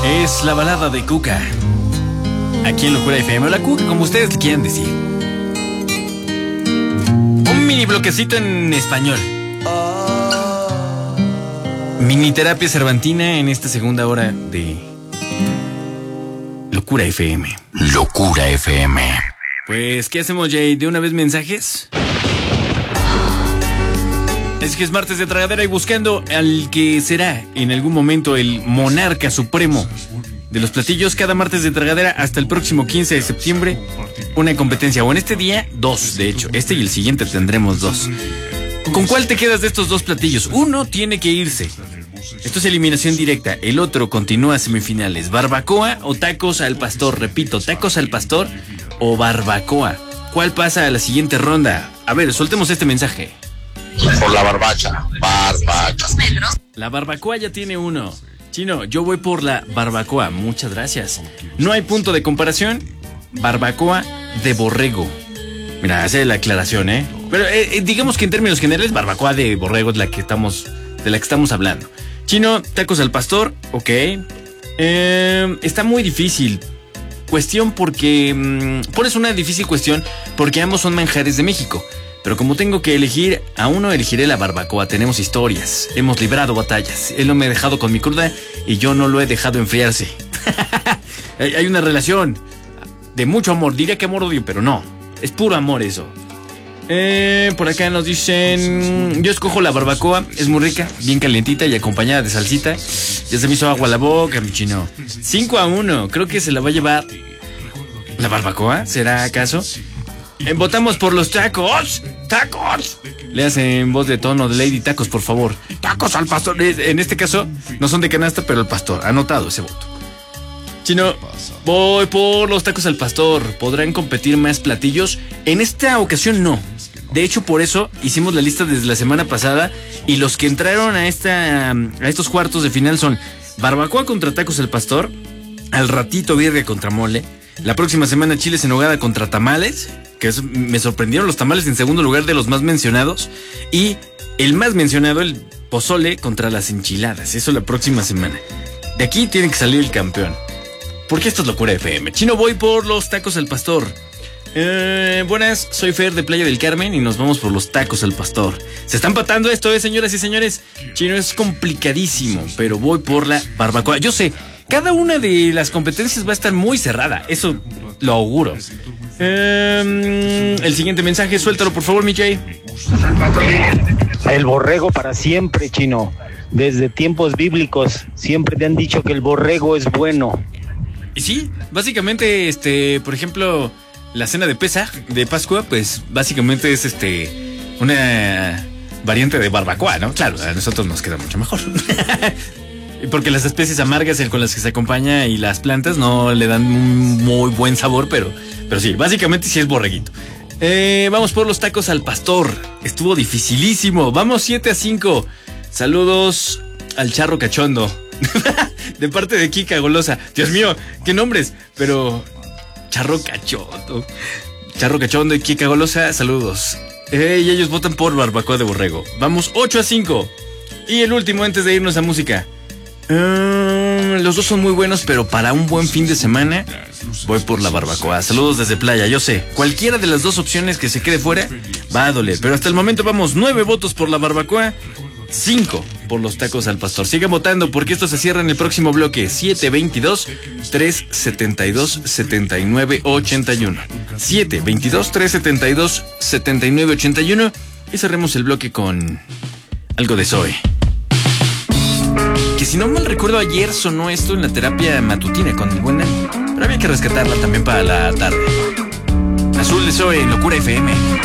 Es la balada de Cuca. Aquí en Locura FM, o la Cuca, como ustedes le quieran decir. Un mini bloquecito en español. Mini terapia cervantina en esta segunda hora de Locura FM. Locura FM. Pues, ¿qué hacemos, Jay? ¿De una vez mensajes? Es que es martes de tragadera y buscando al que será en algún momento el monarca supremo de los platillos. Cada martes de tragadera hasta el próximo 15 de septiembre, una competencia. O en este día, dos, de hecho. Este y el siguiente tendremos dos. ¿Con cuál te quedas de estos dos platillos? Uno tiene que irse. Esto es eliminación directa. El otro continúa a semifinales. ¿Barbacoa o tacos al pastor? Repito, tacos al pastor o barbacoa. ¿Cuál pasa a la siguiente ronda? A ver, soltemos este mensaje. Por la barbacha. La barbacoa ya tiene uno. Chino, yo voy por la barbacoa. Muchas gracias. No hay punto de comparación. Barbacoa de borrego. Mira, hace la aclaración, ¿eh? Pero digamos que en términos generales, barbacoa de borrego es de la que estamos hablando. Chino, tacos al pastor, ok. Está muy difícil. Cuestión porque... pones una difícil cuestión porque ambos son manjares de México. Pero como tengo que elegir, a uno elegiré la barbacoa. Tenemos historias, hemos librado batallas. Él no me ha dejado con mi cruda y yo no lo he dejado enfriarse. Hay una relación de mucho amor. Diría que amor-odio, pero no. Es puro amor eso. Por acá nos dicen... Yo escojo la barbacoa, es muy rica, bien calientita y acompañada de salsita. Ya se me hizo agua la boca, mi chino. 5-1, creo que se la va a llevar la barbacoa, ¿será acaso? Votamos por los tacos. ¡Tacos! Le hacen voz de tono de Lady Tacos, por favor. ¡Tacos al pastor! En este caso, no son de canasta, pero el pastor. Anotado ese voto. Chino, voy por los tacos al pastor. ¿Podrán competir más platillos? En esta ocasión no. De hecho, por eso hicimos la lista desde la semana pasada. Y los que entraron a estos cuartos de final son barbacoa contra tacos al pastor. Al ratito birria contra mole. La próxima semana chiles en nogada contra tamales, que me sorprendieron los tamales en segundo lugar de los más mencionados. Y el más mencionado, el pozole contra las enchiladas. Eso la próxima semana. De aquí tiene que salir el campeón. Porque esto es Locura FM. Chino, voy por los tacos al pastor. Buenas, soy Fer de Playa del Carmen y nos vamos por los tacos al pastor. Se está empatando esto, señoras y señores. Chino, es complicadísimo, pero voy por la barbacoa. Yo sé, cada una de las competencias va a estar muy cerrada. Eso lo auguro. El siguiente mensaje, suéltalo por favor, mi Jay. El borrego para siempre, Chino. Desde tiempos bíblicos siempre te han dicho que el borrego es bueno. Y sí, básicamente, por ejemplo, la cena de Pascua, pues básicamente es una variante de barbacoa, ¿no? Claro, a nosotros nos queda mucho mejor. Porque las especies amargas con las que se acompaña y las plantas no le dan un muy buen sabor, pero sí, básicamente sí es borreguito. Vamos por los tacos al pastor. Estuvo dificilísimo. Vamos 7-5. Saludos al Charro Cachondo. De parte de Kika Golosa. Dios mío, qué nombres. Pero Charro Cachondo y Kika Golosa, saludos. Y ellos votan por barbacoa de borrego. Vamos 8-5. Y el último antes de irnos a música. Los dos son muy buenos, pero para un buen fin de semana voy por la barbacoa. Saludos desde Playa. Yo sé, cualquiera de las dos opciones que se quede fuera va a doler, pero hasta el momento vamos 9 votos por la barbacoa, 5 por los tacos al pastor. Sigan votando porque esto se cierra en el próximo bloque. 722-372-7981 722-372-7981. Y cerremos el bloque con algo de Zoe. Que si no mal recuerdo, ayer sonó esto en la terapia matutina con el buen Nani. Pero había que rescatarla también para la tarde. Azul de Zoe en Locura FM.